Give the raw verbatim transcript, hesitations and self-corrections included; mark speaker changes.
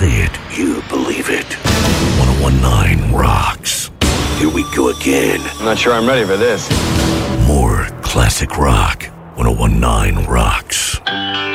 Speaker 1: say it, you believe it. ten nineteen rocks. Here we go again.
Speaker 2: I'm not sure I'm ready for this.
Speaker 1: More classic rock. ten nineteen rocks.